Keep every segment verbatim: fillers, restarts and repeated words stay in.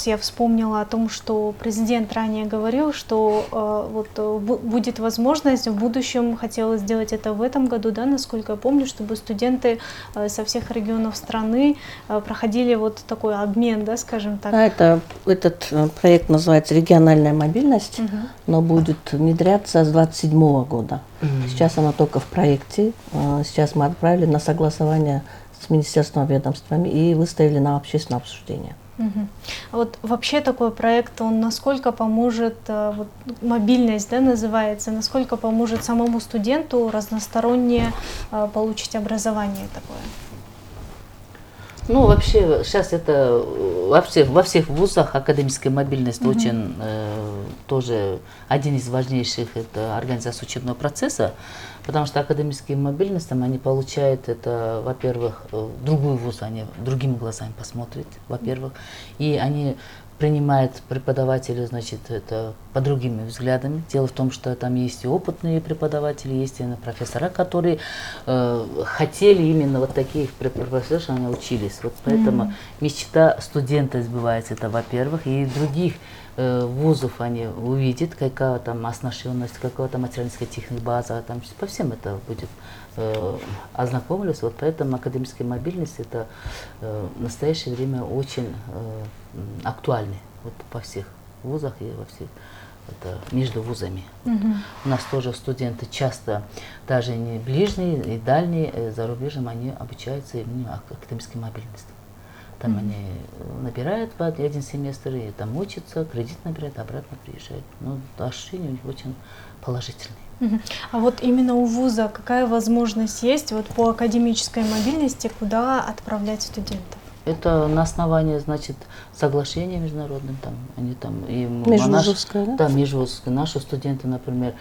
вопрос, я вспомнила о том, что президент ранее говорил, что э, вот, э, будет возможность в будущем, хотелось сделать это в этом году, да, насколько я помню, чтобы студенты э, со всех регионов страны э, проходили вот такой обмен, да, скажем так. А это, этот проект называется «Региональная мобильность», угу. но будет внедряться с двадцать седьмого года. Mm-hmm. Сейчас она только в проекте. Сейчас мы отправили на согласование с министерством, ведомствами и выставили на общественное обсуждение. Угу. А вот вообще такой проект, он насколько поможет, вот, мобильность, да, называется, насколько поможет самому студенту разносторонне получить образование такое? Ну, вообще, сейчас это во всех, во всех вузах академическая мобильность mm-hmm. очень э, тоже один из важнейших, это организация учебного процесса, потому что академические мобильность, там, они получают это, во-первых, другой вуз, они другими глазами посмотрят, во-первых, и они принимают преподавателей, значит, это по другими взглядами. Дело в том, что там есть и опытные преподаватели, есть и профессора, которые э, хотели именно вот таких преподавателей, чтобы они учились. Вот поэтому mm-hmm. мечта студента сбывается, это во-первых, и других э, вузов они увидят, какая там оснащенность, какая там материально-техническая база, там по всем это будет э, ознакомились. Вот поэтому академическая мобильность это э, в настоящее время очень э, актуальны вот по всех вузах и во всех это, между вузами. Mm-hmm. У нас тоже студенты часто, даже не ближние и дальние, за рубежем, они обучаются именно академической мобильности. Там mm-hmm. они набирают в один семестр и там учатся, кредит набирают, обратно приезжают. Но ощущения у них очень положительные. Mm-hmm. А вот именно у вуза какая возможность есть вот по академической мобильности, куда отправлять студентов? Это на основании, значит, соглашения международным, там, они там, и межвузовское, наш, да? Да, межвузовское. Наши студенты, например,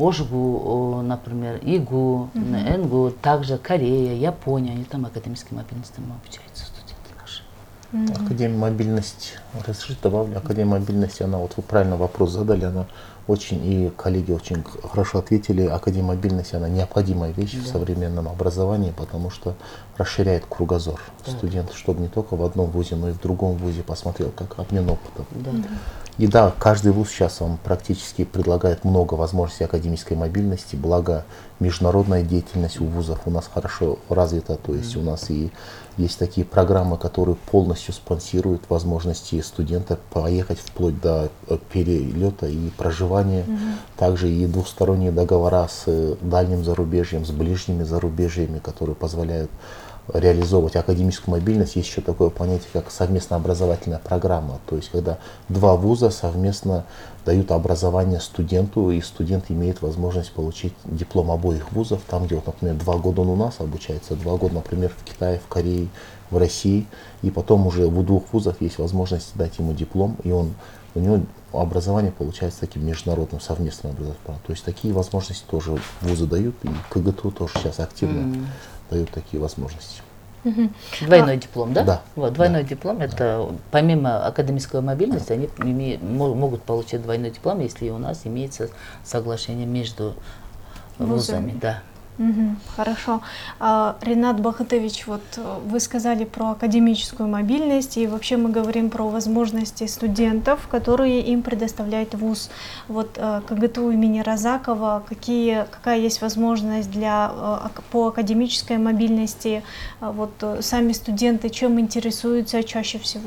ОЖГУ, например, ИГУ, uh-huh. НГУ, также Корея, Япония, они там академической мобильностью обучаются, студенты наши. Uh-huh. Академия мобильности, разрешите добавлю, Академия мобильности, она, вот вы правильно вопрос задали, она очень, и коллеги очень хорошо ответили, Академия мобильности, она необходимая вещь да. в современном образовании, потому что расширяет кругозор да. студента, чтобы не только в одном вузе, но и в другом вузе посмотрел, как обмен опытом. Да. И да, каждый вуз сейчас вам практически предлагает много возможностей академической мобильности, благо международная деятельность у вузов у нас хорошо развита, то есть mm-hmm. у нас и есть такие программы, которые полностью спонсируют возможности студента поехать вплоть до перелета и проживания, mm-hmm. также и двухсторонние договора с дальним зарубежьем, с ближними зарубежьями, которые позволяют реализовывать академическую мобильность. Есть еще такое понятие, как совместная образовательная программа. То есть, когда два вуза совместно дают образование студенту, и студент имеет возможность получить диплом обоих вузов. Там, где, вот, например, два года он у нас обучается, два года, например, в Китае, в Корее, в России. И потом уже у двух вузов есть возможность дать ему диплом, и он, у него образование получается таким международным совместным образованием. То есть, такие возможности тоже вузы дают, и КГТУ тоже сейчас активно mm. дают такие возможности. Угу. Двойной а, диплом, да? Да. Вот, двойной да. диплом, да. это помимо академической мобильности, они имеют, могут получить двойной диплом, если у нас имеется соглашение между вузами. Да. Угу, хорошо. А, Ринат Бахытович, вот вы сказали про академическую мобильность, и вообще мы говорим про возможности студентов, которые им предоставляет вуз. Вот КГТУ имени Разакова, какие, какая есть возможность для, по академической мобильности? Вот сами студенты чем интересуются чаще всего?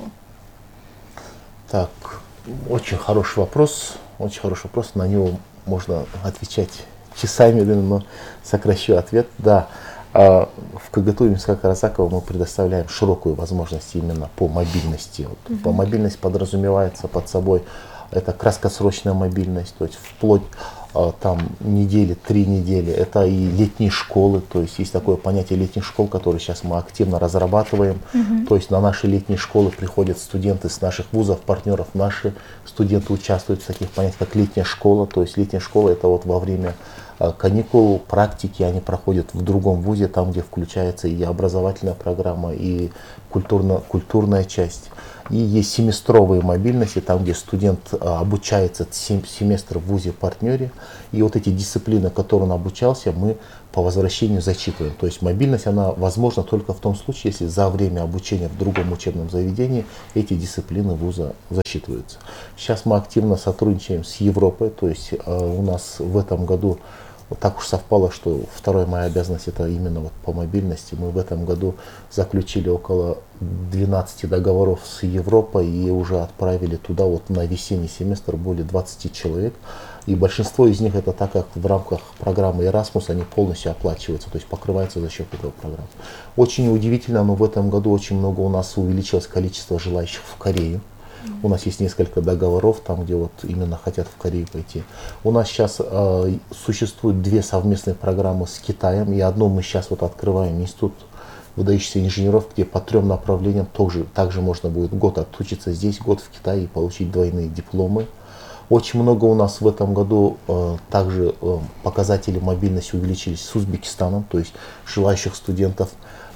Так, очень хороший вопрос, очень хороший вопрос, на него можно отвечать часами, но сокращу ответ. Да, в КГТУ имени Разакова мы предоставляем широкую возможность именно по мобильности. Вот, uh-huh. По мобильность подразумевается под собой это краткосрочная мобильность, то есть вплоть там недели, три недели. Это и летние школы, то есть есть такое понятие летних школ, которые сейчас мы активно разрабатываем. Uh-huh. То есть на наши летние школы приходят студенты с наших вузов, партнеров. Наши студенты участвуют в таких понятиях, как летняя школа. То есть летняя школа это вот во время каникул, практики, они проходят в другом вузе, там, где включается и образовательная программа, и культурно, культурная часть. И есть семестровые мобильности, там, где студент обучается семестр в вузе-партнере. И вот эти дисциплины, которые он обучался, мы по возвращению зачитываем. То есть мобильность, она возможна только в том случае, если за время обучения в другом учебном заведении эти дисциплины вуза засчитываются. Сейчас мы активно сотрудничаем с Европой, то есть у нас в этом году вот так уж совпало, что вторая моя обязанность это именно вот по мобильности. Мы в этом году заключили около двенадцати договоров с Европой и уже отправили туда вот на весенний семестр более двадцати человек. И большинство из них это так как в рамках программы Erasmus они полностью оплачиваются, то есть покрываются за счет этого программы. Очень удивительно, но в этом году очень много у нас увеличилось количество желающих в Корею. У нас есть несколько договоров, там, где вот именно хотят в Корею пойти. У нас сейчас э, существуют две совместные программы с Китаем, и одну мы сейчас вот открываем, институт выдающихся инженеров, где по трем направлениям тоже, также можно будет год отучиться здесь, год в Китае и получить двойные дипломы. Очень много у нас в этом году э, также э, показатели мобильности увеличились с Узбекистаном, то есть желающих студентов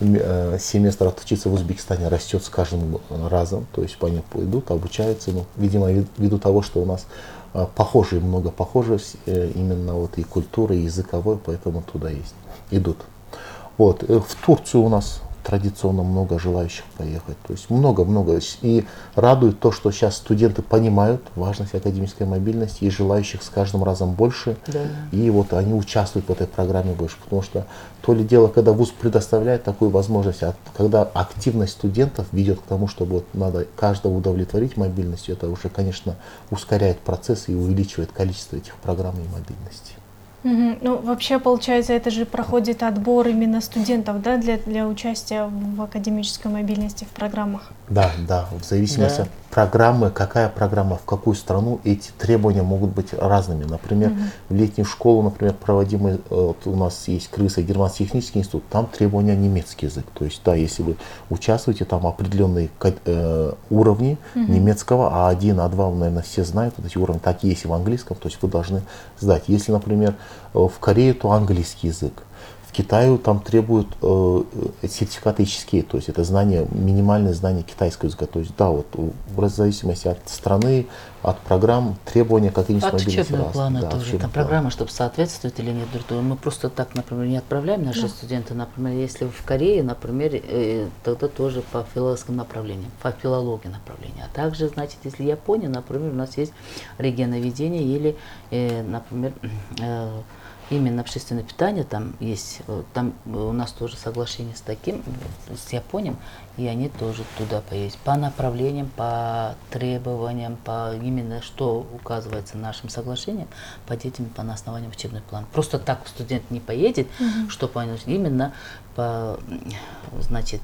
э, семестр отучиться в Узбекистане растет с каждым разом, то есть они идут, обучаются, ну, видимо, ввиду того, что у нас э, похожие, много похожих, э, именно вот и культуры, и языковой, поэтому туда есть, идут. Вот, э, в Турцию у нас традиционно много желающих поехать. То есть много-много. И радует то, что сейчас студенты понимают важность академической мобильности и желающих с каждым разом больше. Да. И вот они участвуют в этой программе больше. Потому что то ли дело, когда вуз предоставляет такую возможность, а когда активность студентов ведет к тому, что вот надо каждого удовлетворить мобильностью, это уже, конечно, ускоряет процесс и увеличивает количество этих программ и мобильности. Угу. Ну, вообще, получается, это же проходит отбор именно студентов, да, для, для участия в академической мобильности в программах? Да, да, в зависимости Да. от программы, какая программа, в какую страну, эти требования могут быть разными. Например, Мгм. в летнюю школу, например, проводимый, вот у нас есть Крымский германский технический институт, там требования немецкий язык. То есть, да, если вы участвуете, там определенные э, уровни Мгм. немецкого, а один, а два, наверное, все знают, вот эти уровни, так и есть и в английском, то есть вы должны сдать. Если, например, в Корее, то английский язык. В Китае там требуют э, сертификаты эйч эс кей, то есть это знание, минимальное знание китайского языка. То есть да, вот в зависимости от страны, от программ, требования как и От мобильности учебного разные. плана Да, тоже. учебный Там план. программа, чтобы соответствовать или нет друг другу. Мы просто так, например, не отправляем наши Да. студенты. Например, если в Корее, например, э, тогда тоже по филологическим направлениям, по филологии направления. А также, значит, если Япония, например, у нас есть регионоведение или, э, например, э, именно общественное питание, там есть, э, там у нас тоже соглашение с таким, с Японией, и они тоже туда поедут. По направлениям, по требованиям, по именно что указывается нашим соглашением, по детям, по на основанию учебного плана. Просто так студент не поедет, Мгм. что понять, именно по, значит,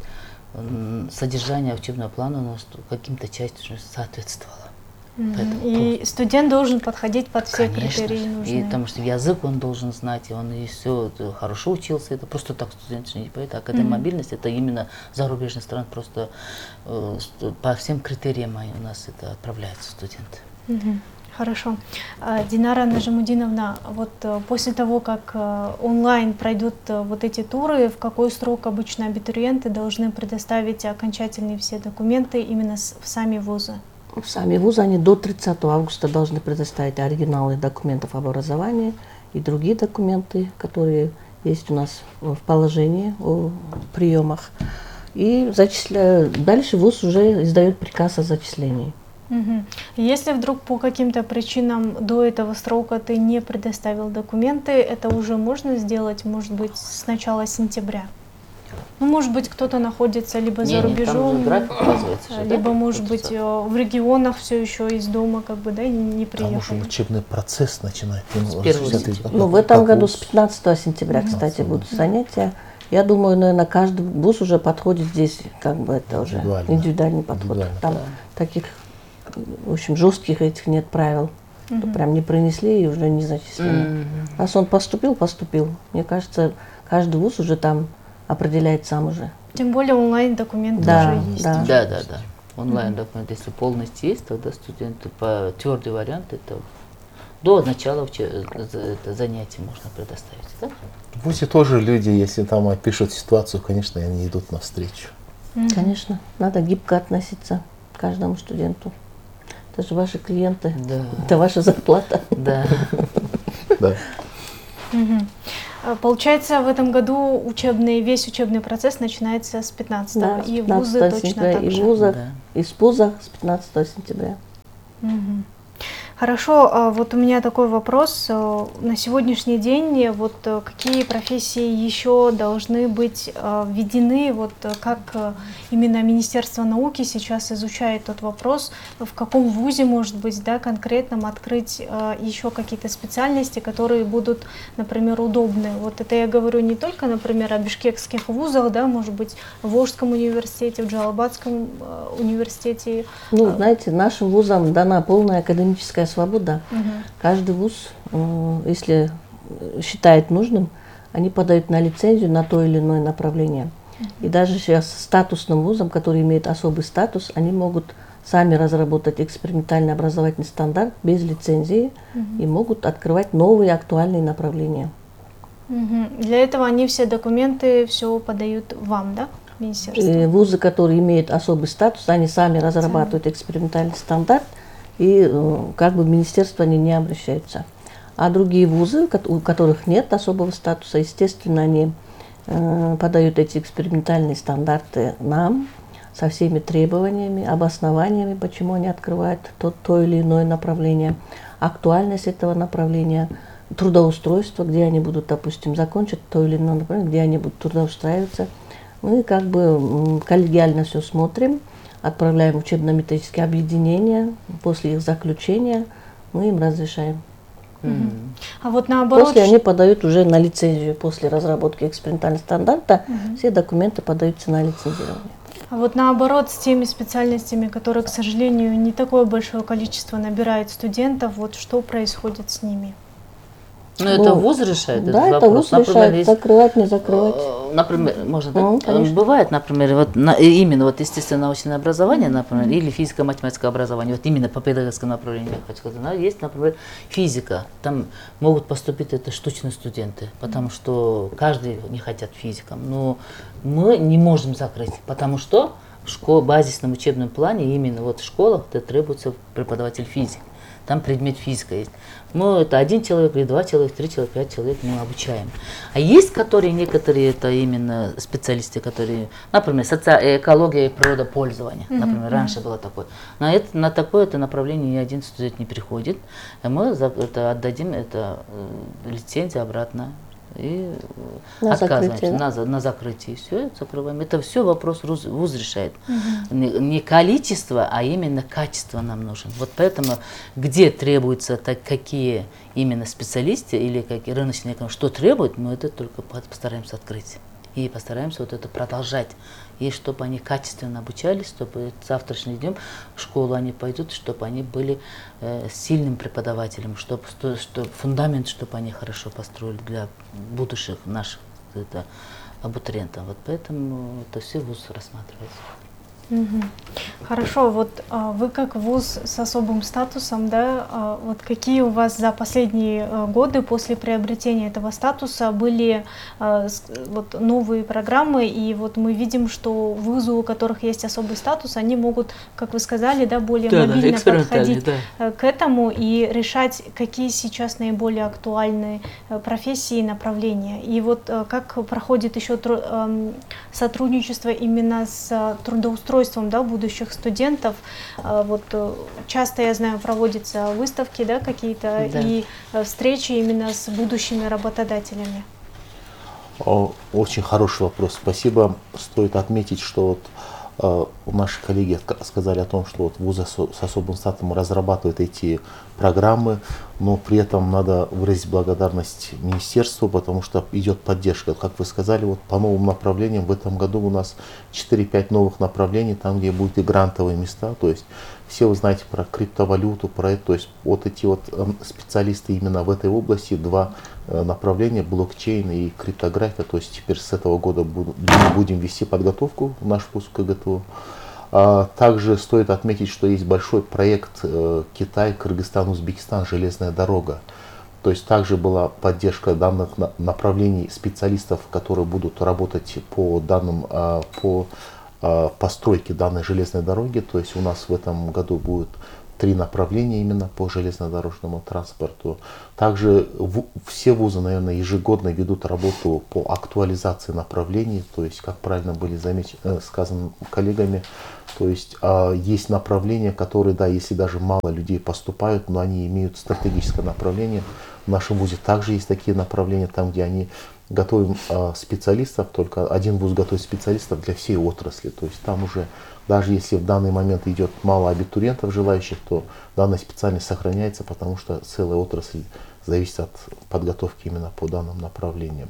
м, содержание учебного плана у нас каким-то частью соответствовало. Мгм. Поэтому И студент должен подходить под все Конечно критерии же. нужные. И потому что язык он должен знать, и он и все хорошо учился. Это просто так студент же не поедет. Академия Мгм. мобильности это именно зарубежных стран, просто э, ст- по всем критериям у нас это отправляются студенты. Мгм. Хорошо. А, Динара Нажимудиновна, вот э, после того, как э, онлайн пройдут э, вот эти туры, в какой срок обычно абитуриенты должны предоставить окончательные все документы именно с- в сами вузы? Сами вузы, они до тридцатого августа должны предоставить оригиналы документов об образовании и другие документы, которые есть у нас в положении о приемах. И зачисля... дальше вуз уже издает приказ о зачислении. Мгм. Если вдруг по каким-то причинам до этого срока ты не предоставил документы, это уже можно сделать, может быть, с начала сентября? Ну, может быть, кто-то находится либо Не, за не, там рубежом, же график указывается же, да, либо, может вот быть, это. э, в регионах все еще из дома, как бы, да, и не Там уже приехали. учебный процесс начинает. С первого Как- сентября. как- Ну, в этом как году вуз. с пятнадцатого сентября, кстати, будут занятия. Я думаю, наверное, каждый вуз уже подходит здесь, как бы это уже Индивидуально. индивидуальный подход. Индивидуально, Там да. таких, в общем, жестких этих нет правил. Что Мгм. прям не принесли и уже не зачислены. Мгм. Раз он поступил, поступил. Мне кажется, каждый вуз уже там определяет сам уже. Тем более онлайн документы Да, уже есть. да. Да, да, да. Онлайн документ, если полностью есть, тогда студенты по твердый вариант это до начала уче- за- это занятий можно предоставить. Да? В ВУЗе тоже люди, если там опишут ситуацию, конечно, они идут навстречу. Мгм. Конечно, надо гибко относиться. каждому студенту. Это же ваши клиенты, Да. это ваша зарплата. Да. Да. Мгм. А, Получается, в этом году учебный, весь учебный процесс начинается с пятнадцатого, Да, с и вузы пятнадцатого точно сентября, так и же. в вузах, Да. и в СПУЗах с пятнадцатого сентября. Мгм. Хорошо, а вот у меня такой вопрос. э, На сегодняшний день э, вот э, какие профессии еще должны быть э, введены, вот э, как э, именно Министерство науки сейчас изучает тот вопрос, в каком вузе, может быть, да, конкретном открыть э, еще какие-то специальности, которые будут, например, удобны. Вот это я говорю не только, например, о бишкекских вузах, да, может быть, в Волжском университете, в Джалабадском э, университете. Ну, знаете, нашим вузам дана полная академическая свобода. Мгм. Каждый вуз, э, если считает нужным, они подают на лицензию на то или иное направление. И даже сейчас статусным вузам, которые имеют особый статус, они могут сами разработать экспериментальный образовательный стандарт без лицензии и могут открывать новые актуальные направления. Мгм. Для этого они все документы все подают вам, да, министерство? И вузы, которые имеют особый статус, они сами разрабатывают экспериментальный стандарт, и э, как бы в министерство они не обращаются. А другие вузы, ко- у которых нет особого статуса, естественно, они э, подают эти экспериментальные стандарты нам со всеми требованиями, обоснованиями, почему они открывают то, то или иное направление, актуальность этого направления, трудоустройство, где они будут, допустим, закончить то или иное направление, где они будут трудоустраиваться. Мы как бы м, коллегиально все смотрим, отправляем в учебно-методические объединения, после их заключения мы им разрешаем. М. А вот наоборот, После они подают уже на лицензию, после разработки экспериментального стандарта, все документы подаются на лицензирование. а вот наоборот, с теми специальностями, которые, к сожалению, не такое большое количество набирает студентов, вот что происходит с ними? Ну, это Ну, вуз решает Да, этот это вопрос. вуз решает, есть, закрывать, не закрывать. э, например, можно так? Ну, конечно. Бывает, например, вот на- и именно вот естественно-научное образование, например, или физико-математическое образование, вот именно по педагогическому направлению, я хочу сказать, да, есть, например, физика. Там могут поступить это штучные студенты, потому что каждый не хотят физиком. Но мы не можем закрыть, потому что в школе, базисном учебном плане, именно вот в школах это требуется преподаватель физики. Там предмет физика есть. Мы это один человек, или два человека, три человека, пять человек мы обучаем. А есть, которые некоторые, это именно специалисты, которые, например, соци... экология и природопользование, например, раньше было такое. На, это, на такое это направление ни один студент не приходит. И мы за это отдадим это э, лицензию обратно. И э, На отказываемся закрытие, да? на, за- на закрытие. Все, закрываем. Это все вопрос вуз, вуз решает. Не, не количество, а именно качество нам нужен. Вот поэтому, где требуются так, какие именно специалисты или какие рыночные экономики, что требуют, мы это только по- постараемся открыть. И постараемся вот это продолжать. И чтобы они качественно обучались, чтобы завтрашним днем в школу они пойдут, чтобы они были э, сильным преподавателем, чтобы, чтобы фундамент, чтобы они хорошо построили для будущих наших это, абитуриентов. Вот поэтому это все вуз рассматривается. Мгм. Хорошо, вот а, вы как вуз с особым статусом, да, а, вот какие у вас за последние а, годы после приобретения этого статуса были а, с- вот новые программы, и вот мы видим, что вузы, у которых есть особый статус, они могут, как вы сказали, да, более мобильно подходить э, к этому и решать, какие сейчас наиболее актуальные э, профессии и направления. И вот э, как проходит еще тру- эм, сотрудничество именно с э, трудоустройством, да, будущих студентов. Э, Вот э, часто, я знаю, проводятся выставки, да, какие-то, Да. и э, встречи именно с будущими работодателями. О, Очень хороший вопрос, спасибо. Стоит отметить, что вот, э, наши коллеги ска- сказали о том, что вот вузы с с особым статусом разрабатывают эти программы, но при этом надо выразить благодарность министерству, потому что идет поддержка. Как вы сказали, вот по новым направлениям в этом году у нас четыре-пять новых направлений, там где будут и грантовые места, то есть все вы знаете про криптовалюту, про это, то есть вот эти вот эм, специалисты именно в этой области, два э, направления, блокчейн и криптография, то есть теперь с этого года буду- будем вести подготовку в наш вуз КГТУ. А также стоит отметить, что есть большой проект э, Китай, Кыргызстан, Узбекистан, железная дорога. То есть также была поддержка данных на- направлений специалистов, которые будут работать по данным, а, по постройки данной железной дороги. То есть у нас в этом году будет три направления именно по железнодорожному транспорту. Также в, все вузы, наверное, ежегодно ведут работу по актуализации направлений, то есть, как правильно были замечены, э, сказано коллегами, то есть э, есть направления, которые, да, если даже мало людей поступают, но они имеют стратегическое направление. В нашем вузе также есть такие направления, там, где они готовим э, специалистов, только один вуз готовит специалистов для всей отрасли, то есть там уже даже если в данный момент идет мало абитуриентов желающих, то данная специальность сохраняется, потому что целая отрасль зависит от подготовки именно по данным направлениям.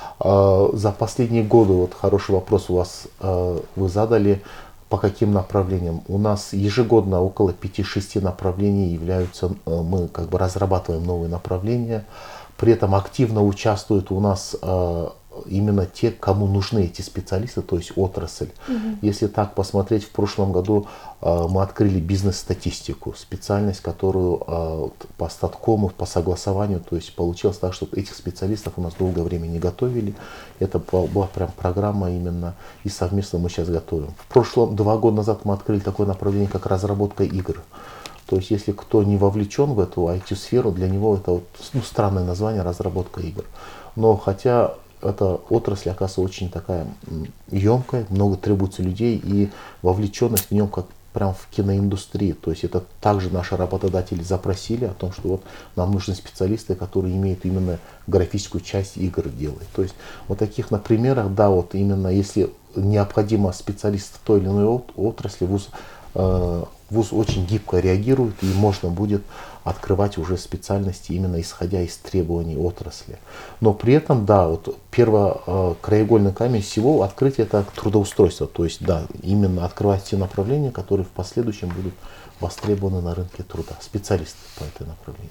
За последние годы, вот хороший вопрос у вас вы задали, по каким направлениям. У нас ежегодно около пяти-шести направлений являются, мы как бы разрабатываем новые направления, при этом активно участвуют у нас именно те, кому нужны эти специалисты, то есть отрасль. Угу. Если так посмотреть, в прошлом году э, мы открыли бизнес-статистику, специальность, которую э, по статкому, по согласованию, то есть получилось так, что этих специалистов у нас долгое время не готовили. Это была прям программа именно, и совместно мы сейчас готовим. В прошлом, два года назад мы открыли такое направление, как разработка игр. То есть, если кто не вовлечен в эту ай ти-сферу, для него это вот, ну, странное название разработка игр. Но хотя эта отрасль, оказывается, очень такая емкая, много требуется людей, и вовлеченность в нем как прям в киноиндустрии. То есть это также наши работодатели запросили о том, что вот нам нужны специалисты, которые имеют именно графическую часть игр делать. То есть вот таких на примерах, да, вот именно если необходимо специалист в той или иной отрасли, вуз, э, вуз очень гибко реагирует, и можно будет открывать уже специальности именно исходя из требований отрасли. Но при этом, да, вот первый э, краеугольный камень всего открытие — это трудоустройство. То есть, да, именно открывать те направления, которые в последующем будут востребованы на рынке труда. Специалисты по этой направлению.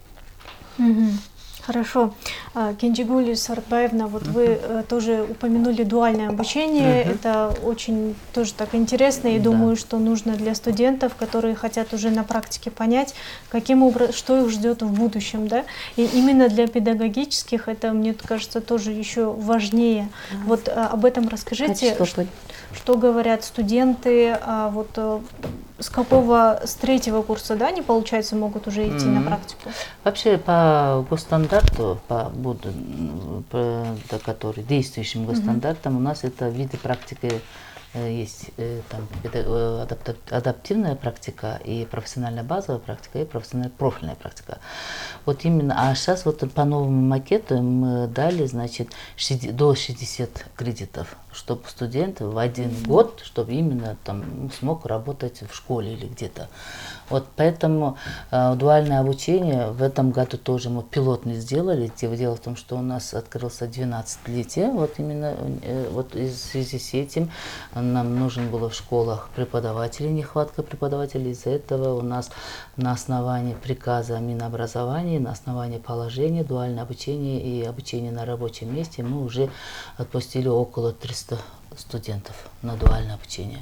Mm-hmm. Хорошо. Кенжегуль Сарбаевна, вот вы тоже упомянули дуальное обучение. Uh-huh. Это очень тоже так интересно, и да. Думаю, что нужно для студентов, которые хотят уже на практике понять, каким образом, что их ждет в будущем, да. И именно для педагогических это, мне кажется, тоже еще важнее. Uh-huh. Вот об этом расскажите, что, что говорят студенты, вот с какого, с третьего курса, да, они, получается, могут уже идти mm-hmm. на практику? Вообще по госстандарту, по, по, по который, действующим госстандартам, mm-hmm. у нас это виды практики есть, там, адаптивная практика и профессиональная базовая практика и профессиональная профильная практика. Вот именно, а сейчас вот по новому макету мы дали, значит, до шестидесяти кредитов, чтобы студент в один mm-hmm. год, чтобы именно там смог работать в школе или где-то. Вот поэтому э, дуальное обучение в этом году тоже мы пилотный сделали. Дело в том, что у нас открылся двенадцатилетие, вот именно э, вот в связи с этим нам нужен было в школах преподавателей, нехватка преподавателей. Из-за этого у нас на основании приказа Минобразования, на основании положения дуальное обучение и обучение на рабочем месте мы уже отпустили около трёхсот студентов на дуальное обучение.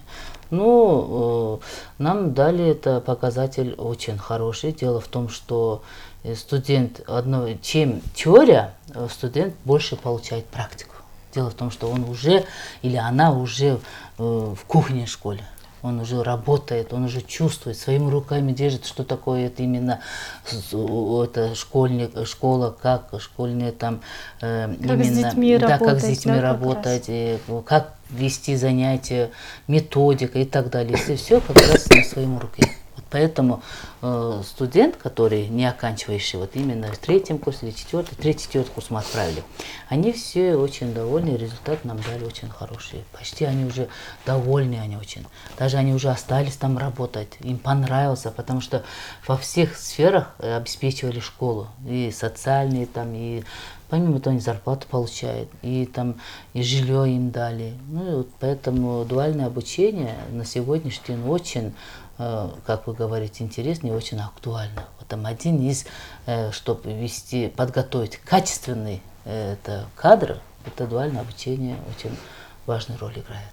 Ну, э, нам дали это показатель очень хороший. Дело в том, что студент, одно, чем теория, студент больше получает практику. Дело в том, что он уже или она уже э, в кухне в школе. Он уже работает, он уже чувствует, своими руками держит, что такое это именно это школьник, школа, как школьные там э, как именно, с детьми да, работать, как с детьми да, работать, и, как вести занятия, методика и так далее. Если все как раз на своем руке. Вот поэтому э, студент, который не оканчивающий вот именно в третьем курсе или четвертый, третий, четвертый курс мы отправили, они все очень довольны, результат нам дали очень хороший. Почти они уже довольны, они очень. Даже они уже остались там работать, им понравился, потому что во всех сферах обеспечивали школу, и социальные там, и помимо того, они зарплату получают, и там и жилье им дали. Ну и вот поэтому дуальное обучение на сегодняшний день очень, э, как вы говорите, интересно и очень актуально. Вот там один из, э, чтобы вести, подготовить качественный э, это, кадр, это дуальное обучение очень важную роль играет.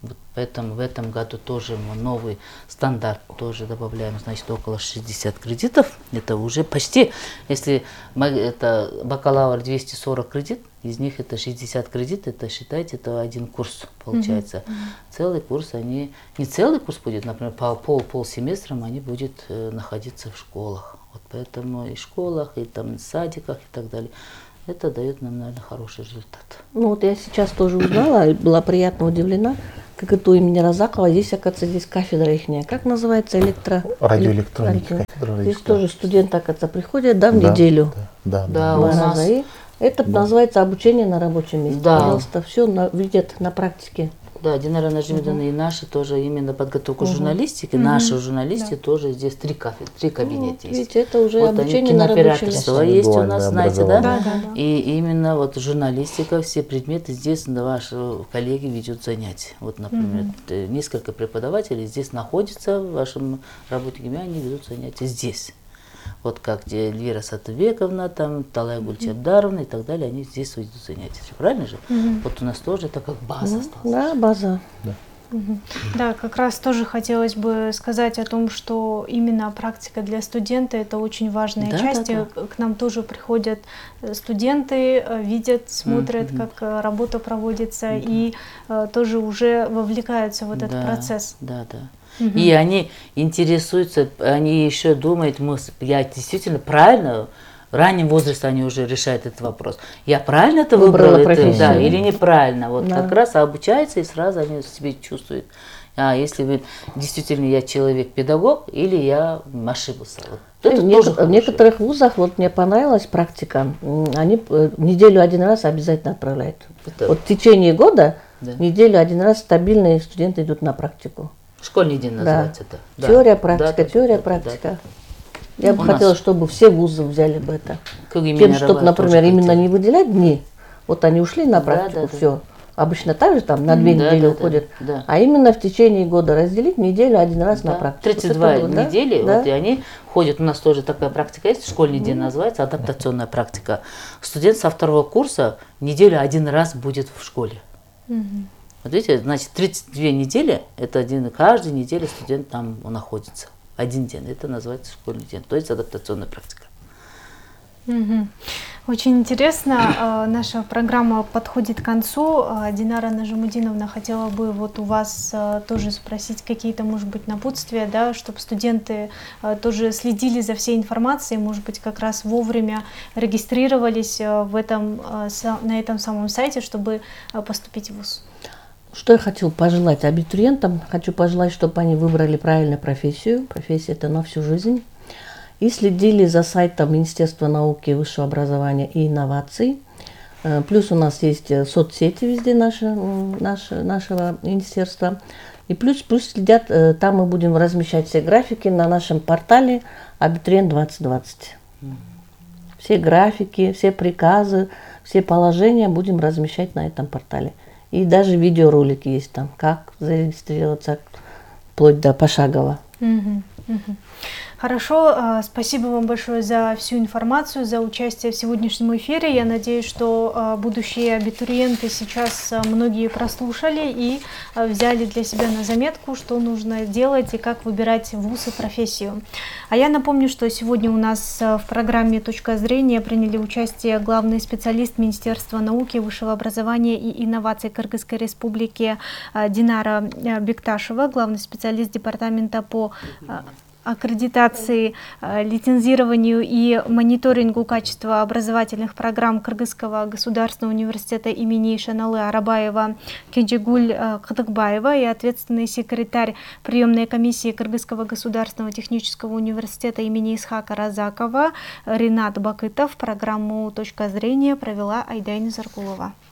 Вот поэтому в этом году тоже мы новый стандарт тоже добавляем, значит, около шестидесяти кредитов. Это уже почти, если мы, это бакалавр двести сорок кредит, из них это шестьдесят кредит, это считайте, это один курс получается. Mm-hmm. Целый курс, они, не целый курс будет, например, по пол, пол семестром они будут э, находиться в школах. Вот поэтому и в школах, и там в садиках и так далее. Это дает нам, наверное, хороший результат. Ну вот я сейчас тоже узнала и была приятно удивлена, как это у имени Разакова. Здесь, оказывается, здесь кафедра ихняя. Как называется? Электро... Радиоэлектроника. Электро... Кафедра, Здесь да. тоже студенты, оказывается, приходят, да, в Да, неделю. Да, да, Да, да. у Два нас- раза. И это Да. называется обучение на рабочем месте. Да. Пожалуйста, все на, видят на практике. Да, Динара Нажимедовна и наши тоже именно подготовку журналистики. Мгм. Наши журналисты Да. тоже здесь три кафедры, три кабинета Вот, есть. видите, это уже Вот они, обучение на рабочем кинооператорство месте. есть у Дуальное нас, знаете, да? образование. Да, да, да. И именно вот журналистика, все предметы здесь да, ваши коллеги ведут занятия. Вот, например, э, несколько преподавателей здесь находятся, вашим работниками, они ведут занятия здесь. Вот как где Эльвира Сатыбековна, там, Талая Гульчабдаровна и так далее, они здесь ведут занятия. Правильно же? Вот у нас тоже это как база осталась. Да, база. Да, как раз тоже хотелось бы сказать о том, что именно практика для студента — это очень важная Да, часть. да, К нам тоже приходят э, студенты, э, видят, смотрят, Мгм. как э, работа проводится, и э, тоже уже вовлекаются в вот этот Да, процесс. Да, да. Мгм. И они интересуются, они еще думают, мы, с- я действительно правильно, в раннем возрасте они уже решают этот вопрос. Я правильно это Выбрала выбрала, это, да, профессию. или неправильно. Вот Да. как раз обучаются и сразу они себя чувствуют. А если вы действительно я человек-педагог или я ошибался. Вот это в, тоже нек- в хорошо. некоторых вузах, вот мне понравилась практика, м, они э, неделю один раз обязательно отправляют. Это- Вот в течение года Да. неделю один раз стабильные студенты идут на практику. Школьный день называется это. Да. Теория, практика, Да, да, теория, да, да, практика. Я бы У хотела, нас- чтобы все вузы взяли бы это. Как именно Тем, чтобы, Равай например, тоже именно хотел. не выделять дни. Вот они ушли на Да, практику, да, да. все. Обычно так же там на две Да, недели да, да, уходят. да. А именно в течение года разделить неделю один раз на Да, практику. тридцать Вот два это вот, да? недели, Да. вот, и они ходят, у нас тоже такая практика есть, школьный день называется, адаптационная практика. Студент со второго курса неделю один раз будет в школе. Мгм. Вот видите, значит, тридцать две недели, это один, каждую неделю студент там находится. Один день, это называется школьный день, то есть адаптационная практика. Мгм. Очень интересно. э, Наша программа подходит к концу. Э, Динара Нажимудиновна, хотела бы вот у вас э, тоже спросить какие-то, может быть, напутствия, да, чтобы студенты э, тоже следили за всей информацией, может быть, как раз вовремя регистрировались э, в этом, э, са- на этом самом сайте, чтобы э, поступить в вуз. Что я хочу пожелать абитуриентам? Хочу пожелать, чтобы они выбрали правильную профессию. Профессия – это на всю жизнь. И следили за сайтом Министерства науки, высшего образования и инноваций. Э, Плюс у нас есть э, соцсети везде наши, м, наши, нашего министерства. И плюс, плюс следят, э, там мы будем размещать все графики на нашем портале Абитуриент двадцать двадцать. Все графики, все приказы, все положения будем размещать на этом портале. И даже видеоролики есть там, как зарегистрироваться, вплоть до пошагово. Мгм, мгм. Хорошо, а, спасибо вам большое за всю информацию, за участие в сегодняшнем эфире. Я надеюсь, что а, будущие абитуриенты сейчас а, многие прослушали и а, взяли для себя на заметку, что нужно делать и как выбирать вуз и профессию. А я напомню, что сегодня у нас а, в программе «Точка зрения» приняли участие главный специалист Министерства науки, высшего образования и инноваций Кыргызской Республики а, Динара а, Бекташева, главный специалист департамента по а, аккредитации, э, лицензированию и мониторингу качества образовательных программ Кыргызского государственного университета имени Шаналы Арабаева Кенжегуль э, Кытыкбаева и ответственный секретарь приемной комиссии Кыргызского государственного технического университета имени Исхака Разакова Ринат Бакытов. Программу «Точка зрения» провела Айдайна Заркулова.